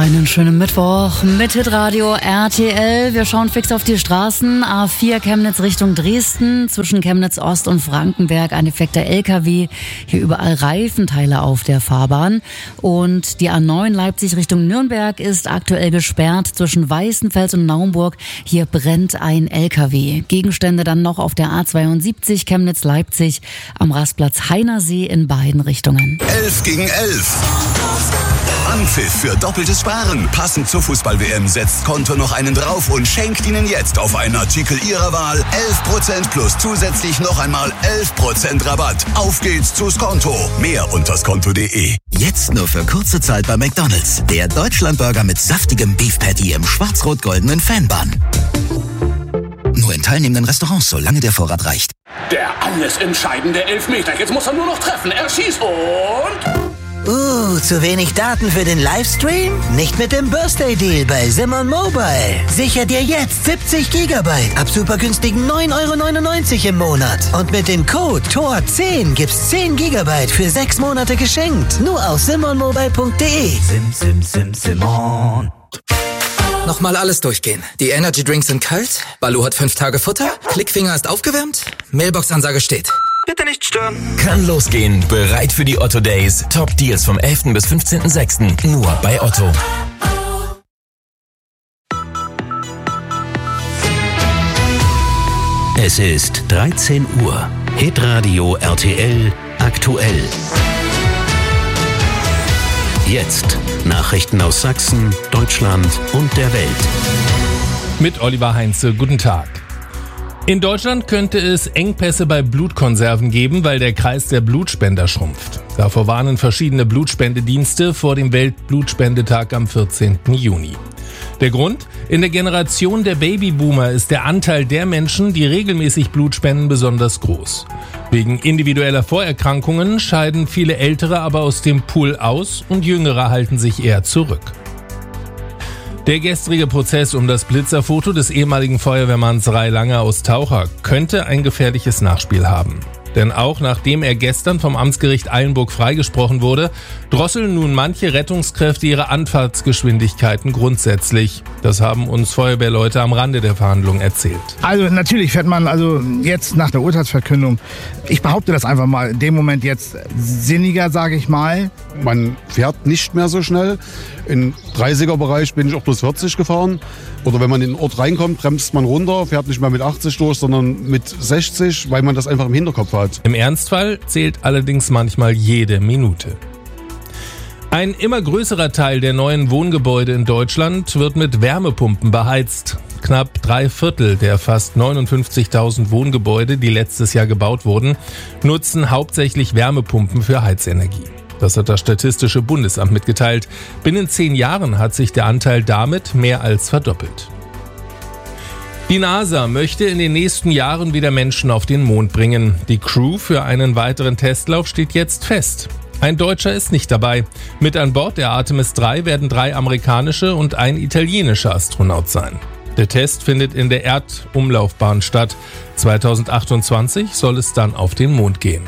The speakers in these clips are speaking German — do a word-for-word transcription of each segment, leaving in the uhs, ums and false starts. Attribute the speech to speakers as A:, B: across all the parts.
A: Einen schönen Mittwoch mit Hitradio R T L. Wir schauen fix auf die Straßen. A vier Chemnitz Richtung Dresden. Zwischen Chemnitz Ost und Frankenberg ein defekter L K W. Hier überall Reifenteile auf der Fahrbahn. Und die A neun Leipzig Richtung Nürnberg ist aktuell gesperrt. Zwischen Weißenfels und Naumburg. Hier brennt ein L K W. Gegenstände dann noch auf der A zweiundsiebzig Chemnitz Leipzig am Rastplatz Heinersee in beiden Richtungen.
B: elf gegen elf. Anpfiff für doppeltes Sparen. Passend zur Fußball-W M setzt Konto noch einen drauf und schenkt Ihnen jetzt auf einen Artikel Ihrer Wahl elf Prozent plus zusätzlich noch einmal elf Prozent Rabatt. Auf geht's zu Skonto. Mehr unter skonto punkt de.
C: Jetzt nur für kurze Zeit bei McDonald's. Der Deutschlandburger mit saftigem Beef Patty im schwarz-rot-goldenen Fanbun. Nur in teilnehmenden Restaurants, solange der Vorrat reicht.
D: Der alles entscheidende Elfmeter. Jetzt muss er nur noch treffen. Er schießt und...
E: Uh, zu wenig Daten für den Livestream? Nicht mit dem Birthday Deal bei Simon Mobile. Sicher dir jetzt siebzig Gigabyte ab super günstigen neun Euro neunundneunzig im Monat. Und mit dem Code T O R zehn gibt's zehn Gigabyte für sechs Monate geschenkt. Nur auf simon mobile punkt de.
F: Sim, sim, sim, Simon. Nochmal alles durchgehen. Die Energy Drinks sind kalt, Balu hat fünf Tage Futter, Klickfinger ist aufgewärmt, Mailbox-Ansage steht. Bitte nicht stören.
G: Kann losgehen. Bereit für die Otto Days. Top Deals vom elften bis fünfzehnten sechsten Nur bei Otto.
H: Es ist dreizehn Uhr. Hitradio R T L aktuell. Jetzt Nachrichten aus Sachsen, Deutschland und der Welt.
I: Mit Oliver Heinze. Guten Tag. In Deutschland könnte es Engpässe bei Blutkonserven geben, weil der Kreis der Blutspender schrumpft. Davor warnen verschiedene Blutspendedienste vor dem Weltblutspendetag am vierzehnten Juni. Der Grund? In der Generation der Babyboomer ist der Anteil der Menschen, die regelmäßig Blut spenden, besonders groß. Wegen individueller Vorerkrankungen scheiden viele Ältere aber aus dem Pool aus und Jüngere halten sich eher zurück. Der gestrige Prozess um das Blitzerfoto des ehemaligen Feuerwehrmanns Ray Lange aus Taucher könnte ein gefährliches Nachspiel haben. Denn auch nachdem er gestern vom Amtsgericht Eilenburg freigesprochen wurde, drosseln nun manche Rettungskräfte ihre Anfahrtsgeschwindigkeiten grundsätzlich. Das haben uns Feuerwehrleute am Rande der Verhandlungen erzählt.
J: Also natürlich fährt man also jetzt nach der Urteilsverkündung, ich behaupte das einfach mal, in dem Moment jetzt sinniger, sage ich mal.
K: Man fährt nicht mehr so schnell. Im dreißiger-Bereich bin ich auch bloß vierzig gefahren. Oder wenn man in den Ort reinkommt, bremst man runter, fährt nicht mehr mit achtzig durch, sondern mit sechzig, weil man das einfach im Hinterkopf hat.
I: Im Ernstfall zählt allerdings manchmal jede Minute. Ein immer größerer Teil der neuen Wohngebäude in Deutschland wird mit Wärmepumpen beheizt. Knapp drei Viertel der fast neunundfünfzigtausend Wohngebäude, die letztes Jahr gebaut wurden, nutzen hauptsächlich Wärmepumpen für Heizenergie. Das hat das Statistische Bundesamt mitgeteilt. Binnen zehn Jahren hat sich der Anteil damit mehr als verdoppelt. Die NASA möchte in den nächsten Jahren wieder Menschen auf den Mond bringen. Die Crew für einen weiteren Testlauf steht jetzt fest. Ein Deutscher ist nicht dabei. Mit an Bord der Artemis drei werden drei amerikanische und ein italienischer Astronaut sein. Der Test findet in der Erdumlaufbahn statt. zweitausendachtundzwanzig soll es dann auf den Mond gehen.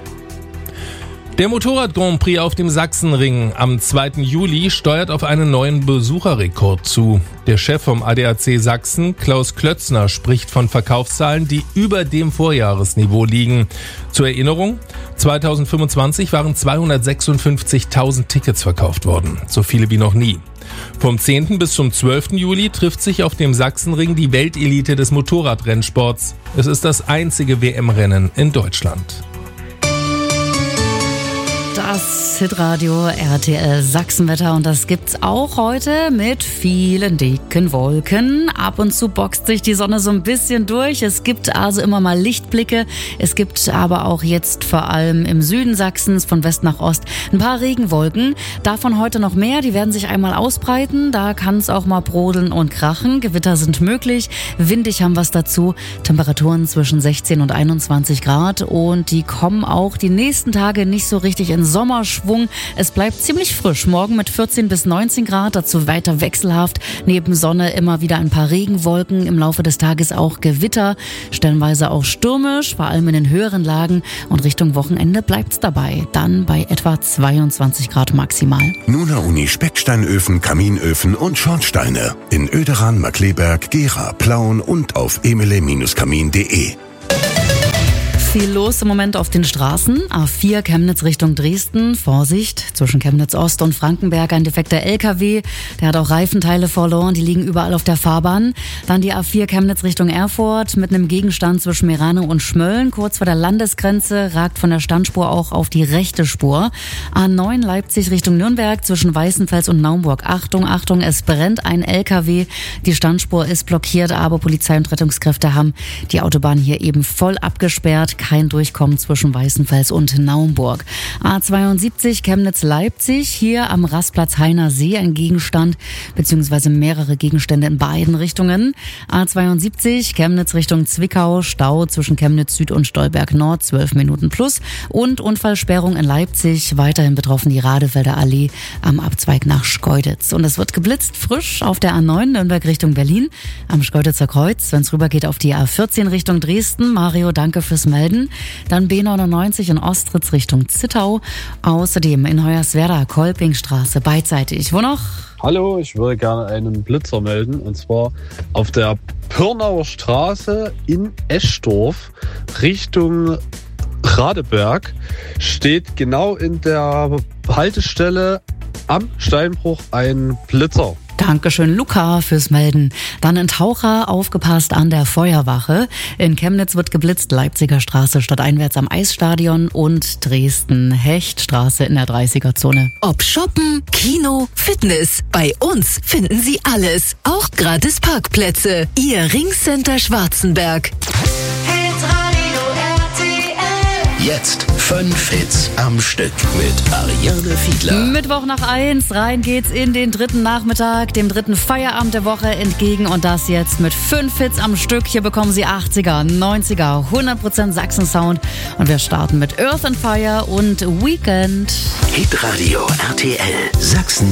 I: Der Motorrad-Grand Prix auf dem Sachsenring am zweiten Juli steuert auf einen neuen Besucherrekord zu. Der Chef vom A D A C Sachsen, Klaus Klötzner, spricht von Verkaufszahlen, die über dem Vorjahresniveau liegen. Zur Erinnerung, zweitausendfünfundzwanzig waren zweihundertsechsundfünfzigtausend Tickets verkauft worden, so viele wie noch nie. Vom zehnten bis zum zwölften Juli trifft sich auf dem Sachsenring die Weltelite des Motorradrennsports. Es ist das einzige W M-Rennen in Deutschland.
A: Das Hitradio R T L Sachsenwetter und das gibt's auch heute mit vielen dicken Wolken. Ab und zu boxt sich die Sonne so ein bisschen durch. Es gibt also immer mal Lichtblicke. Es gibt aber auch jetzt vor allem im Süden Sachsens von West nach Ost ein paar Regenwolken. Davon heute noch mehr. Die werden sich einmal ausbreiten. Da kann es auch mal brodeln und krachen. Gewitter sind möglich. Windig haben wir es dazu. Temperaturen zwischen sechzehn und einundzwanzig Grad und die kommen auch die nächsten Tage nicht so richtig in Sonne. Sommerschwung. Es bleibt ziemlich frisch. Morgen mit vierzehn bis neunzehn Grad, dazu weiter wechselhaft. Neben Sonne immer wieder ein paar Regenwolken. Im Laufe des Tages auch Gewitter. Stellenweise auch stürmisch, vor allem in den höheren Lagen. Und Richtung Wochenende bleibt's dabei. Dann bei etwa zweiundzwanzig Grad maximal.
B: Nuna Uni Specksteinöfen, Kaminöfen und Schornsteine. In Oederan, Markleberg, Gera, Plauen und auf emele Bindestrich kamin punkt de.
A: Viel los im Moment auf den Straßen. A vier Chemnitz Richtung Dresden. Vorsicht, zwischen Chemnitz Ost und Frankenberg ein defekter L K W. Der hat auch Reifenteile verloren, die liegen überall auf der Fahrbahn. Dann die A vier Chemnitz Richtung Erfurt mit einem Gegenstand zwischen Meranum und Schmölln. Kurz vor der Landesgrenze ragt von der Standspur auch auf die rechte Spur. A neun Leipzig Richtung Nürnberg zwischen Weißenfels und Naumburg. Achtung, Achtung, es brennt ein L K W. Die Standspur ist blockiert, aber Polizei und Rettungskräfte haben die Autobahn hier eben voll abgesperrt. Kein Durchkommen zwischen Weißenfels und Naumburg. A zweiundsiebzig Chemnitz-Leipzig, hier am Rastplatz Heiner See ein Gegenstand bzw. mehrere Gegenstände in beiden Richtungen. A zweiundsiebzig Chemnitz Richtung Zwickau, Stau zwischen Chemnitz Süd und Stolberg Nord, zwölf Minuten plus. Und Unfallsperrung in Leipzig, weiterhin betroffen die Radefelder Allee am Abzweig nach Schkeuditz. Und es wird geblitzt frisch auf der A neun Nürnberg Richtung Berlin, am Schkeuditzer Kreuz, wenn es rübergeht auf die A vierzehn Richtung Dresden. Mario, danke fürs Melden. Dann B neunundneunzig in Ostritz Richtung Zittau. Außerdem in Hoyerswerda, Kolpingstraße, beidseitig. Wo noch?
L: Hallo, ich würde gerne einen Blitzer melden. Und zwar auf der Pirnauer Straße in Eschdorf Richtung Radeberg steht genau in der Haltestelle am Steinbruch ein Blitzer.
A: Dankeschön, Luca, fürs Melden. Dann in Taucher, aufgepasst an der Feuerwache. In Chemnitz wird geblitzt, Leipziger Straße stadteinwärts am Eisstadion und Dresden, Hechtstraße in der dreißiger-Zone.
M: Ob Shoppen, Kino, Fitness, bei uns finden Sie alles. Auch gratis Parkplätze. Ihr Ringcenter Schwarzenberg.
C: Jetzt fünf Hits am Stück mit Ariane Fiedler.
A: Mittwoch nach eins, rein geht's in den dritten Nachmittag, dem dritten Feierabend der Woche entgegen und das jetzt mit fünf Hits am Stück. Hier bekommen Sie achtziger, neunziger, hundert Prozent Sachsen-Sound und wir starten mit Earth and Fire und Weekend.
C: Hitradio R T L Sachsen.